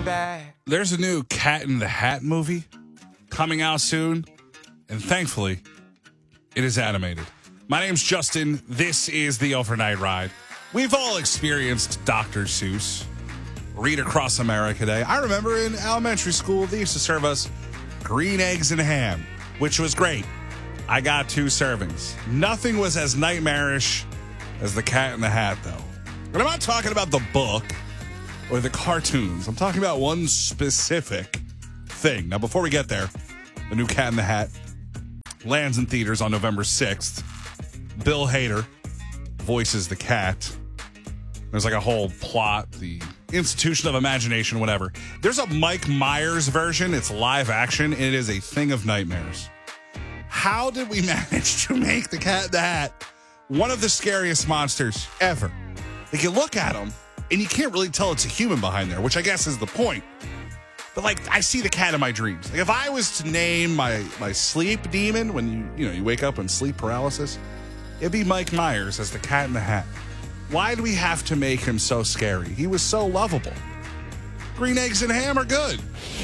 back. There's a new Cat in the Hat movie coming out soon, and thankfully, it is animated. My name's Justin. This is the Overnight Ride. We've all experienced Dr. Seuss. Read Across America Day. I remember in elementary school, they used to serve us green eggs and ham, which was great. I got 2 servings. Nothing was as nightmarish as the Cat in the Hat, though. And I'm not talking about the book or the cartoons. I'm talking about one specific thing. Now, before we get there, the new Cat in the Hat lands in theaters on November 6th. Bill Hader voices the cat. There's like a whole plot, the institution of imagination, whatever. There's a Mike Myers version. It's live action. It is a thing of nightmares. How did we manage to make the Cat in the Hat one of the scariest monsters ever? Like, you look at him, and you can't really tell it's a human behind there, which I guess is the point. But, like, I see the cat in my dreams. Like, if I was to name my sleep demon when you wake up in sleep paralysis, it'd be Mike Myers as the Cat in the Hat. Why do we have to make him so scary? He was so lovable. Green eggs and ham are good.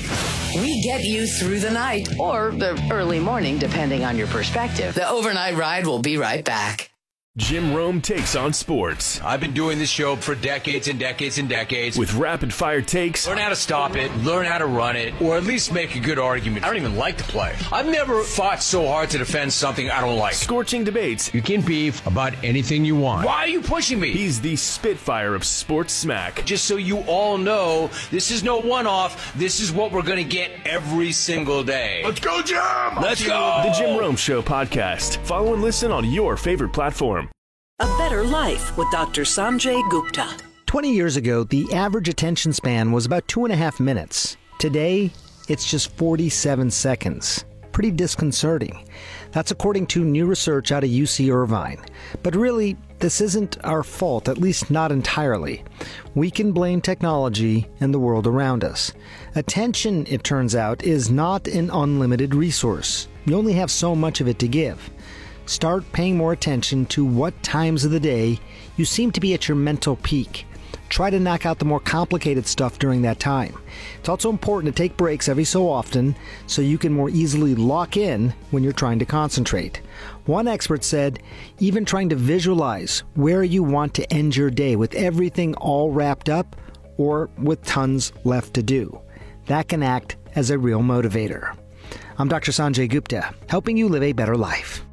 We get you through the night or the early morning, depending on your perspective. The Overnight Ride will be right back. Jim Rome takes on sports. I've been doing this show for decades and decades and decades. With rapid-fire takes. Learn how to stop it, learn how to run it, or at least make a good argument. I don't even like to play. I've never fought so hard to defend something I don't like. Scorching debates. You can beef about anything you want. Why are you pushing me? He's the Spitfire of sports smack. Just so you all know, this is no one-off. This is what we're going to get every single day. Let's go, Jim! Let's go! The Jim Rome Show podcast. Follow and listen on your favorite platform. A Better Life with Dr. Sanjay Gupta. 20 years ago, the average attention span was about 2.5 minutes. Today, it's just 47 seconds. Pretty disconcerting. That's according to new research out of UC Irvine. But really, this isn't our fault, at least not entirely. We can blame technology and the world around us. Attention, it turns out, is not an unlimited resource. You only have so much of it to give. Start paying more attention to what times of the day you seem to be at your mental peak. Try to knock out the more complicated stuff during that time. It's also important to take breaks every so often so you can more easily lock in when you're trying to concentrate. One expert said, even trying to visualize where you want to end your day with everything all wrapped up or with tons left to do. That can act as a real motivator. I'm Dr. Sanjay Gupta, helping you live a better life.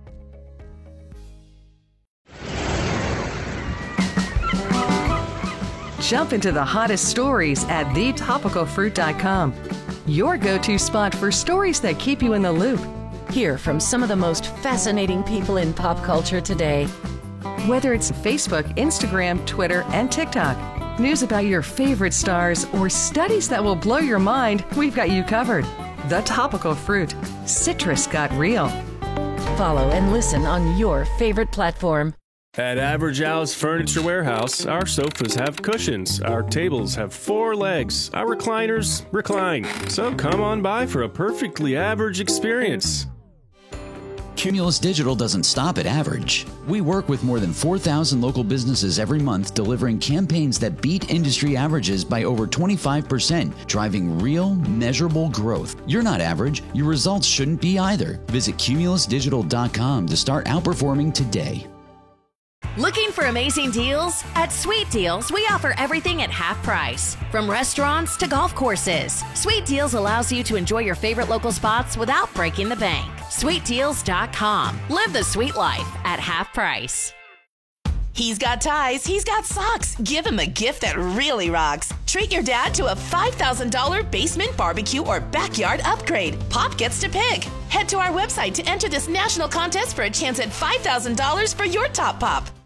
Jump into the hottest stories at thetopicalfruit.com. Your go-to spot for stories that keep you in the loop. Hear from some of the most fascinating people in pop culture today. Whether it's Facebook, Instagram, Twitter, and TikTok, news about your favorite stars, or studies that will blow your mind, we've got you covered. The Topical Fruit. Citrus got real. Follow and listen on your favorite platform. At Average Al's Furniture Warehouse, our sofas have cushions, our tables have 4 legs, our recliners recline. So come on by for a perfectly average experience. Cumulus Digital doesn't stop at average. We work with more than 4,000 local businesses every month, delivering campaigns that beat industry averages by over 25%, driving real, measurable growth. You're not average. Your results shouldn't be either. Visit cumulusdigital.com to start outperforming today. Looking for amazing deals? At Sweet Deals, we offer everything at half price. From restaurants to golf courses, Sweet Deals allows you to enjoy your favorite local spots without breaking the bank. SweetDeals.com. Live the sweet life at half price. He's got ties, he's got socks. Give him a gift that really rocks. Treat your dad to a $5,000 basement barbecue or backyard upgrade. Pop gets to pick. Head to our website to enter this national contest for a chance at $5,000 for your top pop.